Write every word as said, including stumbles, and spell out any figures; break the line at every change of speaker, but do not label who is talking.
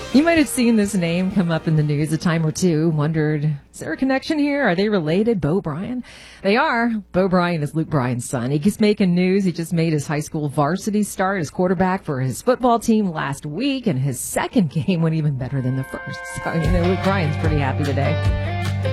You might have seen this name come up in the news a time or two, wondered, is there a connection here? Are they related? Bo Bryant? They are. Bo Bryant is Luke Bryant's son. He keeps making news. He just made his high school varsity start as quarterback for his football team last week, and his second game went even better than the first. So, you know, Luke Bryant's pretty happy today.